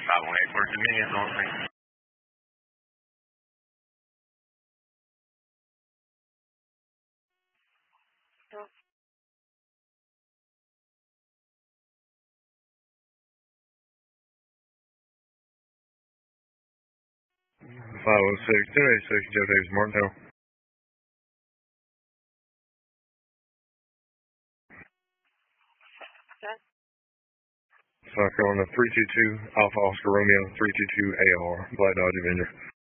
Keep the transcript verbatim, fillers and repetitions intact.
five one eight for convenience only. five oh six, two eighty-six, Joe Davis, Martintown. South Carolina three two two, Alpha Oscar Romeo, three two two A R, Black Dodge Avenger.